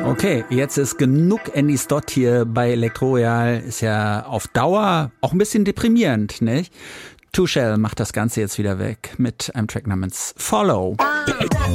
Okay, jetzt ist genug Andy Stott hier bei Elektroreal. Ist ja auf Dauer auch ein bisschen deprimierend, nicht? Two Shell macht das Ganze jetzt wieder weg mit einem Track namens Follow.